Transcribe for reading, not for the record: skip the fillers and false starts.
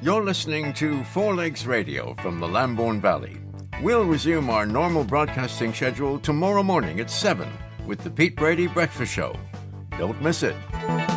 You're listening to Four Legs Radio from the Lambourne Valley. We'll resume our normal broadcasting schedule tomorrow morning at 7 with the Pete Brady Breakfast Show. Don't miss it.